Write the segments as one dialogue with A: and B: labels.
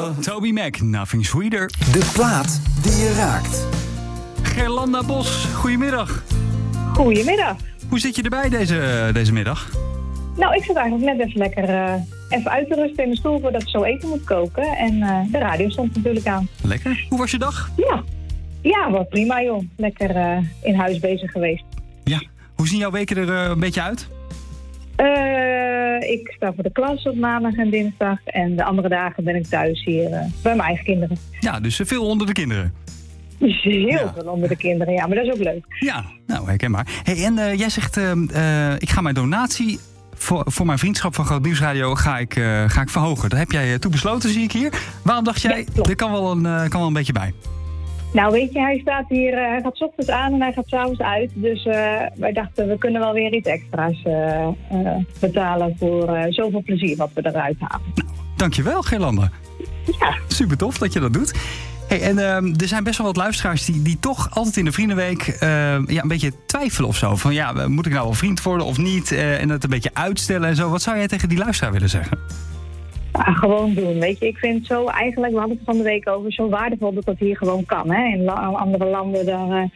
A: Toby Mac, Nothing Sweeter.
B: De plaat die je raakt.
A: Gerlanda Bos, goedemiddag.
C: Goedemiddag.
A: Hoe zit je erbij deze middag?
C: Nou, ik zit eigenlijk net even lekker even uit te rusten in de stoel voordat ik zo eten moet koken. En de radio stond natuurlijk aan.
A: Lekker. Hoe was je dag?
C: Ja, wat prima joh. Lekker in huis bezig geweest.
A: Ja. Hoe zien jouw weken er een beetje uit?
C: Ik sta voor de klas op maandag en dinsdag. En de andere dagen ben ik thuis hier bij mijn eigen kinderen.
A: Ja, dus veel onder de kinderen.
C: Heel veel onder de kinderen, ja, maar dat is ook leuk.
A: Ja, nou herkenbaar. Hey, en jij zegt, ik ga mijn donatie voor mijn vriendschap van Groot Nieuwsradio ga ik verhogen. Daar heb jij toe besloten, zie ik hier. Waarom dacht jij, er kan wel een beetje bij?
C: Nou weet je, hij staat hier, hij gaat 's ochtends aan en hij gaat 's avonds uit. Dus wij dachten, we kunnen wel weer iets extra's betalen voor zoveel plezier wat we eruit halen.
A: Nou, dankjewel Gerlanda.
C: Ja.
A: Super tof dat je dat doet. Hey, en er zijn best wel wat luisteraars die toch altijd in de Vriendenweek een beetje twijfelen of zo. Van ja, moet ik nou wel vriend worden of niet? En het een beetje uitstellen en zo. Wat zou jij tegen die luisteraar willen zeggen?
C: Ja, gewoon doen, weet je. Ik vind het zo eigenlijk, we hadden het van de week over, zo waardevol dat dat hier gewoon kan. Hè? In andere landen,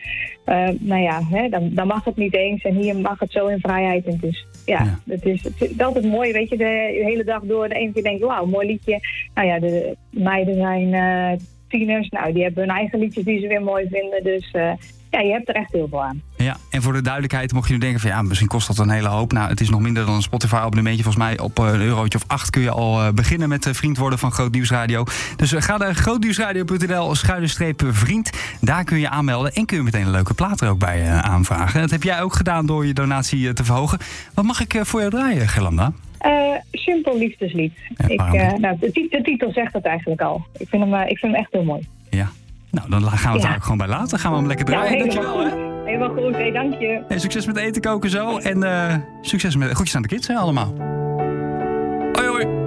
C: dan mag het niet eens. En hier mag het zo in vrijheid. En dus, het is altijd mooi, weet je. De hele dag door, de ene keer denk je, wauw, mooi liedje. Nou ja, de meiden zijn tieners. Nou, die hebben hun eigen liedjes die ze weer mooi vinden. Dus je hebt er echt heel veel aan.
A: Ja, en voor de duidelijkheid mocht je nu denken van ja, misschien kost dat een hele hoop. Nou, het is nog minder dan een Spotify-abonnementje. Volgens mij op een eurotje of 8 kun je al beginnen met vriend worden van Groot Nieuwsradio. Dus ga naar grootnieuwsradio.nl/vriend. Daar kun je aanmelden en kun je meteen een leuke plaat er ook bij aanvragen. Dat heb jij ook gedaan door je donatie te verhogen. Wat mag ik voor jou draaien, Gerlanda?
C: Simpel liefdeslied. De titel zegt het eigenlijk al. Ik vind hem echt heel mooi.
A: Ja. Nou, dan gaan we het daar ook gewoon bij laten. Gaan we hem lekker draaien. Dankjewel, hè?
C: Helemaal goed. Hey, dank je.
A: Hey, succes met eten koken zo. En succes met... Goedjes aan de kids, hè, allemaal. Hoi, hoi.